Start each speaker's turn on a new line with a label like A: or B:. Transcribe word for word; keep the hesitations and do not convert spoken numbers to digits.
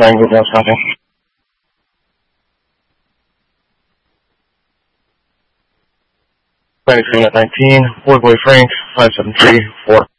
A: Triangle, now stopping. Planning for nineteen, Boy Boy Frank, five seven three four.